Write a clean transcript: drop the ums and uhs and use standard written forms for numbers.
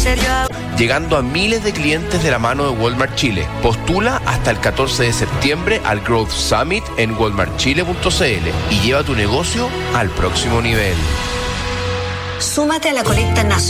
llegando a miles de clientes de la mano de Walmart Chile. Postula hasta el 14 de septiembre al Growth Summit en walmartchile.cl y lleva tu negocio al próximo nivel. Súmate a la colecta nacional